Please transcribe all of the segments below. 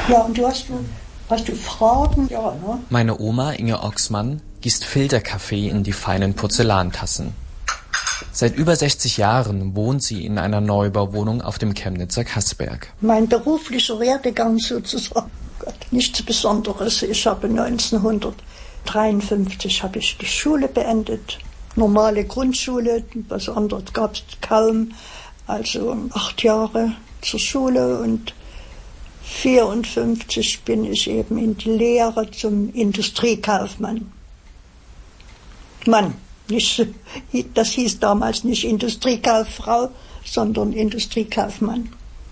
Ja, und hast du Fragen? Ja, ne? Meine Oma Inge Oxmann gießt Filterkaffee in die feinen Porzellantassen. Seit über 60 Jahren wohnt sie in einer Neubauwohnung auf dem Chemnitzer Kassberg. Mein beruflicher Werdegang sozusagen, nichts Besonderes. Ich habe 1953 habe ich die Schule beendet. Normale Grundschule, was anderes gab es kaum. Also 8 Jahre zur Schule und 1954 bin ich eben in die Lehre zum Industriekaufmann. Das hieß damals nicht Industriekauffrau, sondern Industriekaufmann.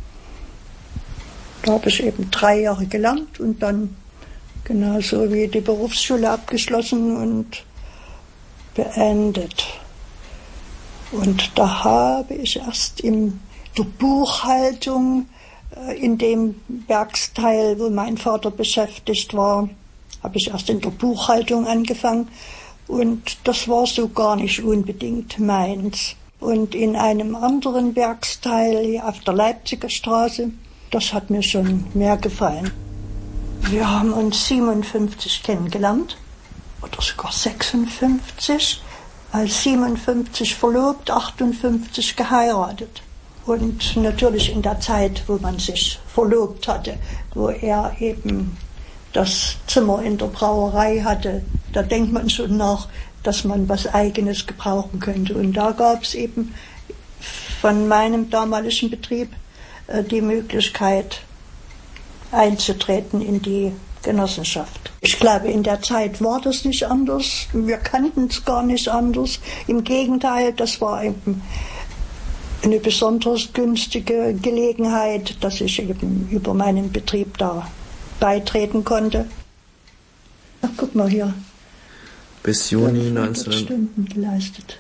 Da habe ich eben 3 Jahre gelernt und dann genauso wie die Berufsschule abgeschlossen und beendet. Und da habe ich erst in der Buchhaltung, in dem Werksteil, wo mein Vater beschäftigt war, habe ich erst in der Buchhaltung angefangen. Und das war so gar nicht unbedingt meins. Und in einem anderen Werksteil hier auf der Leipziger Straße, das hat mir schon mehr gefallen. Wir haben uns 57 kennengelernt, oder sogar 56, als 57 verlobt, 58 geheiratet. Und natürlich in der Zeit, wo man sich verlobt hatte, wo er eben das Zimmer in der Brauerei hatte, da denkt man schon nach, dass man was Eigenes gebrauchen könnte. Und da gab es eben von meinem damaligen Betrieb die Möglichkeit einzutreten in die Genossenschaft. Ich glaube, in der Zeit war das nicht anders. Wir kannten es gar nicht anders. Im Gegenteil, das war eben eine besonders günstige Gelegenheit, dass ich eben über meinen Betrieb da beitreten konnte. Ach, guck mal hier. Bis Juni 1900 Stunden geleistet.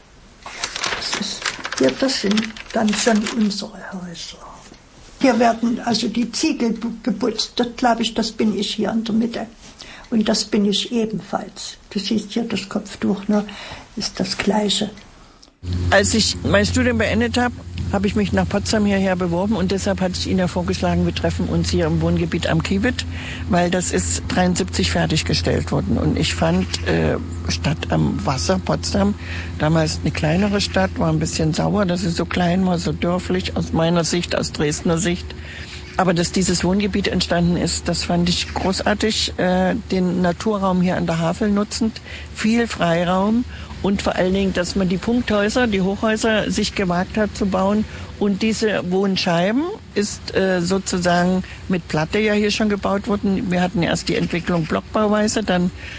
Das sind dann schon unsere Häuser. Hier werden also die Ziegel geputzt. Das glaube ich, das bin ich hier in der Mitte. Und das bin ich ebenfalls. Du siehst hier das Kopftuch, ne? Ist das Gleiche. Als ich mein Studium beendet habe, habe ich mich nach Potsdam hierher beworben und deshalb hatte ich Ihnen ja vorgeschlagen, wir treffen uns hier im Wohngebiet am Kiewit, weil das ist 73 fertiggestellt worden. Und ich fand Stadt am Wasser, Potsdam, damals eine kleinere Stadt, war ein bisschen sauer, dass sie so klein war, so dörflich aus meiner Sicht, aus Dresdner Sicht. Aber dass dieses Wohngebiet entstanden ist, das fand ich großartig, den Naturraum hier an der Havel nutzend, viel Freiraum. Und vor allen Dingen, dass man die Punkthäuser, die Hochhäuser sich gewagt hat zu bauen. Und diese Wohnscheiben ist sozusagen mit Platte ja hier schon gebaut worden. Wir hatten erst die Entwicklung Blockbauweise, dann